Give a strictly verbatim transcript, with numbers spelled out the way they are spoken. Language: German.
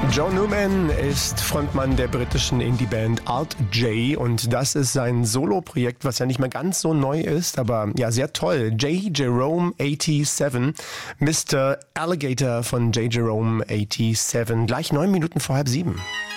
John Newman ist Frontmann der britischen Indie-Band Alt J und das ist sein Solo-Projekt, was ja nicht mehr ganz so neu ist, aber ja sehr toll. J. Jerome siebenundachtzig, Mister Alligator von J. Jerome siebenundachtzig, gleich neun Minuten vor halb sieben.